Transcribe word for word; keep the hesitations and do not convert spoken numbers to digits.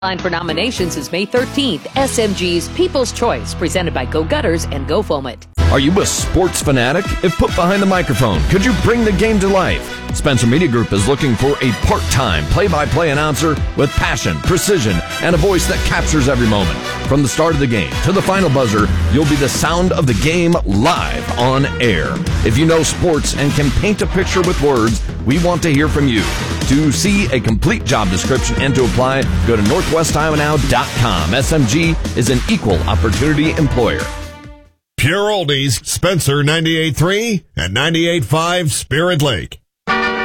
Line for nominations is May thirteenth. S M G's People's Choice, presented by Go Gutters and Go Foamit. Are you a sports fanatic? If put behind the microphone, could you bring the game to life? Spencer Media Group is looking for a part-time play-by-play announcer with passion, precision, and a voice that captures every moment. From the start of the game to the final buzzer, you'll be the sound of the game live on air. If you know sports and can paint a picture with words, we want to hear from you. To see a complete job description and to apply, go to northwest iowa now dot com. S M G is an equal opportunity employer. Pure Oldies, Spencer ninety-eight point three and ninety-eight point five Spirit Lake.